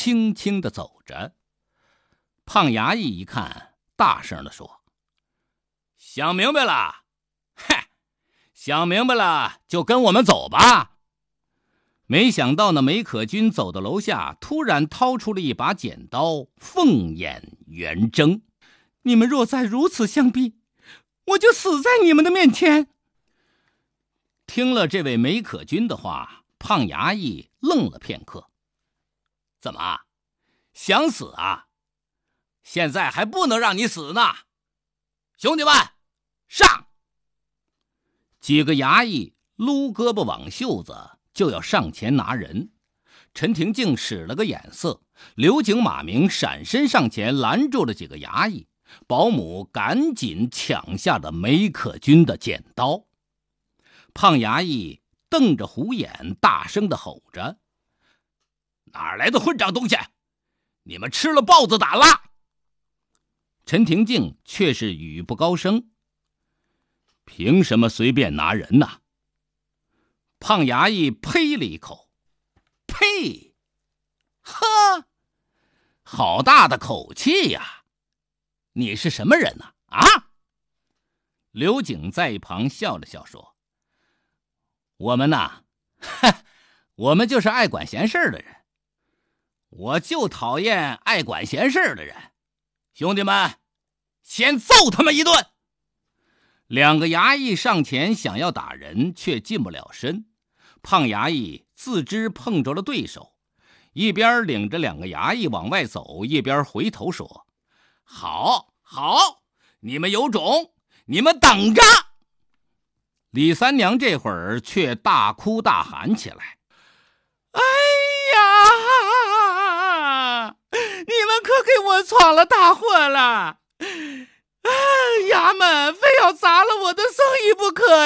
轻轻地走着。胖衙役一看，大声地说：想明白了？嗨，想明白了就跟我们走吧。没想到那梅可君走到楼下，突然掏出了一把剪刀，凤眼圆睁。你们若再如此相逼，我就死在你们的面前。听了这位梅可君的话，胖衙役愣了片刻。怎么，想死啊？现在还不能让你死呢。兄弟们，上！几个衙役撸胳膊挽袖子，就要上前拿人。陈廷敬使了个眼色，刘景、马明闪身上前拦住了几个衙役，保姆赶紧抢下了梅可君的剪刀。胖衙役瞪着虎眼，大声地吼着：哪来的混账东西，你们吃了豹子胆了！陈廷敬却是语不高声：凭什么随便拿人呢？胖衙役呸了一口：呸！呵，好大的口气呀！你是什么人呢？啊？刘景在一旁笑了笑说：我们呐，我们就是爱管闲事的人。我就讨厌爱管闲事的人。兄弟们，先揍他们一顿！两个衙役上前想要打人，却近不了身。胖衙役自知碰着了对手，一边领着两个衙役往外走，一边回头说：好，好，你们有种，你们等着！李三娘这会儿却大哭大喊起来：哎呀，你们可给我闯了大祸了！衙门非要砸了我的生意不可